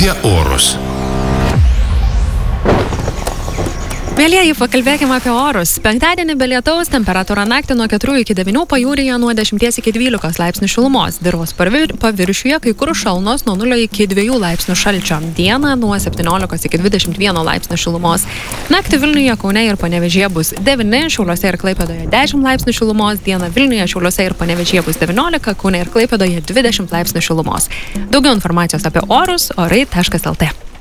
apie orus. Mėlieji, pakalbėkime apie orus. Penktadienį be lietaus, temperatūra naktį nuo 4 iki 9, pajūryje nuo 10 iki 12 laipsnių šilumos. Dirvos paviršiuje kai kur šalnos nuo 0 iki 2 laipsnių šalčio. Dieną nuo 17 iki 21 laipsnių šilumos. Naktį Vilniuje, Kaune ir Panevėžyje bus 9, Šiauliuose ir Klaipėdoje 10 laipsnių šilumos. Dieną Vilniuje, Šiauliuose ir Panevėžyje bus 19, Kaune ir Klaipėdoje 20 laipsnių šilumos. Daugiau informacijos apie orus orai.lt.